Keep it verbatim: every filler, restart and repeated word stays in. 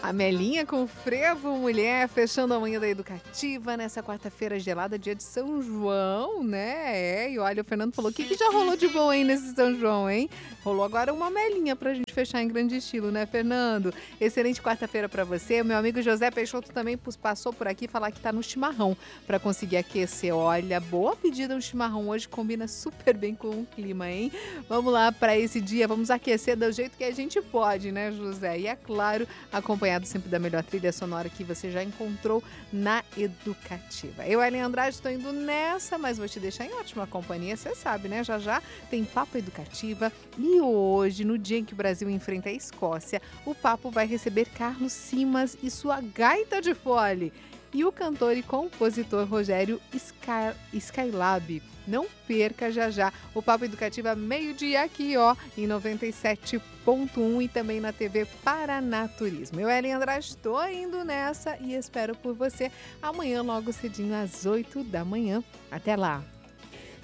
Amelinha com frevo, mulher, fechando a manhã da Educativa nessa quarta-feira gelada, dia de São João, né? É, e olha, o Fernando falou, o que, que já rolou de bom aí nesse São João, hein? Rolou agora uma amelinha pra gente fechar em grande estilo, né, Fernando? Excelente quarta-feira pra você. Meu amigo José Peixoto também passou por aqui falar que tá no chimarrão pra conseguir aquecer. Olha, boa pedida um chimarrão hoje, combina super bem com o clima, hein? Vamos lá pra esse dia, vamos aquecer do jeito que a gente pode, né, José? E é claro, acompanhado sempre da melhor trilha sonora que você já encontrou na Educativa. Eu, Ellen Andrade, estou indo nessa, mas vou te deixar em ótima companhia, você sabe, né? Já já tem Papo Educativa e hoje, no dia em que o Brasil enfrenta a Escócia, o Papo vai receber Carlos Simas e sua gaita de fole. E o cantor e compositor Rogério Sky, Skylab. Não perca já já o Papo Educativa meio-dia aqui, ó, em noventa e sete ponto um e também na T V Paraná Turismo. Eu, Ellen Andrade, estou indo nessa e espero por você amanhã logo cedinho às oito da manhã. Até lá!